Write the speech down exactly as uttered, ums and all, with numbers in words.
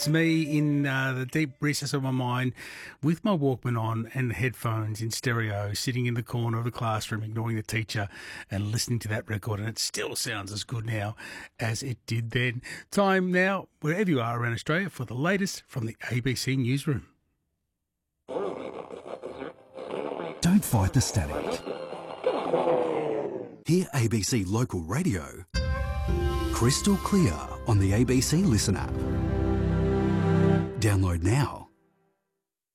It's me in uh, the deep recess of my mind with my Walkman on and headphones in stereo, sitting in the corner of the classroom, ignoring the teacher and listening to that record. And it still sounds as good now as it did then. Time now, wherever you are around Australia, for the latest from the A B C Newsroom. Don't fight the static. Hear A B C Local Radio crystal clear on the A B C Listen app. Download now.